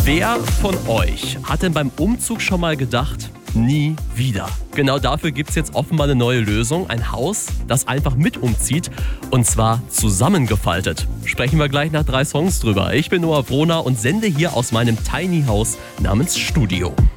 Wer von euch hat denn beim Umzug schon mal gedacht, nie wieder? Genau dafür gibt es jetzt offenbar eine neue Lösung. Ein Haus, das einfach mit umzieht und zwar zusammengefaltet. Sprechen wir gleich nach 3 Songs drüber. Ich bin Noah Brona und sende hier aus meinem Tiny House namens Studio.